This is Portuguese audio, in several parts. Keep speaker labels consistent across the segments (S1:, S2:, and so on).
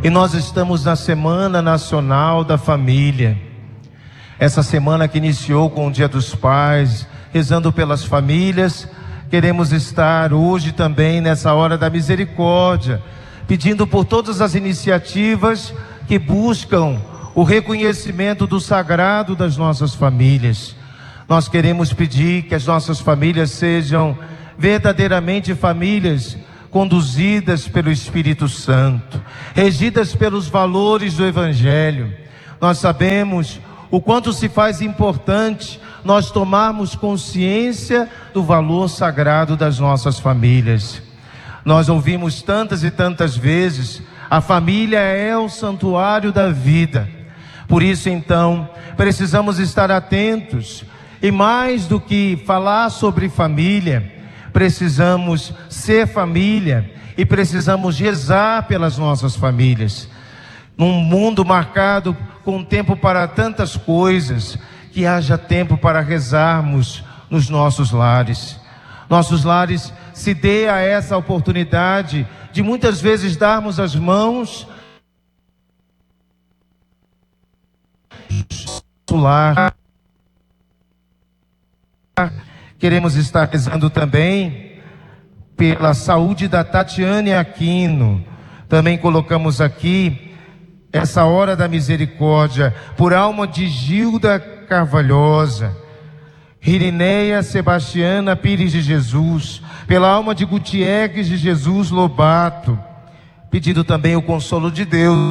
S1: E nós estamos na Semana Nacional da Família. Essa semana que iniciou com o Dia dos Pais, rezando pelas famílias, queremos estar hoje também nessa hora da misericórdia, pedindo por todas as iniciativas que buscam o reconhecimento do sagrado das nossas famílias. Nós queremos pedir que as nossas famílias sejam verdadeiramente famílias conduzidas pelo Espírito Santo, regidas pelos valores do Evangelho. Nós sabemos o quanto se faz importante nós tomarmos consciência do valor sagrado das nossas famílias. Nós ouvimos tantas e tantas vezes: a família é o santuário da vida. Por isso, então, precisamos estar atentos, e mais do que falar sobre família, precisamos ser família e precisamos rezar pelas nossas famílias. Num mundo marcado com tempo para tantas coisas, que haja tempo para rezarmos nos nossos lares. Nossos lares se dê a essa oportunidade de muitas vezes darmos as mãos no lar. Queremos estar rezando também pela saúde da Tatiane Aquino. Também colocamos aqui essa hora da misericórdia por alma de Gilda Carvalhosa, Irineia Sebastiana Pires de Jesus, pela alma de Gutierrez de Jesus Lobato, pedindo também o consolo de Deus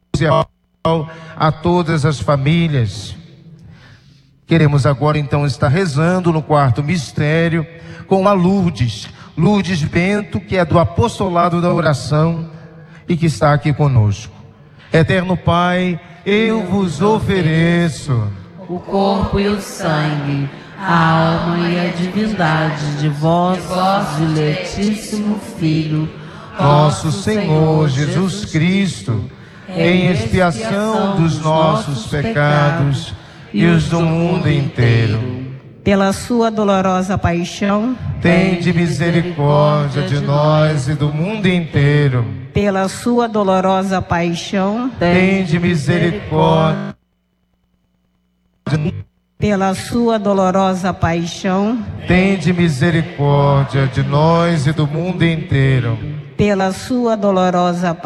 S1: a todas as famílias. Queremos agora então estar rezando no quarto mistério com a Lourdes Bento, que é do apostolado da oração e que está aqui conosco. Eterno Pai, eu vos ofereço
S2: o corpo e o sangue, a alma e a divindade de vosso diletíssimo Filho,
S1: nosso Senhor Jesus Cristo, em expiação dos nossos pecados e os do mundo inteiro.
S3: Pela sua dolorosa paixão,
S1: tende misericórdia de nós e do mundo inteiro.
S3: Pela sua dolorosa paixão,
S1: tende misericórdia.
S3: Pela sua dolorosa paixão,
S1: tende misericórdia de nós e do mundo inteiro.
S3: Pela sua dolorosa paixão,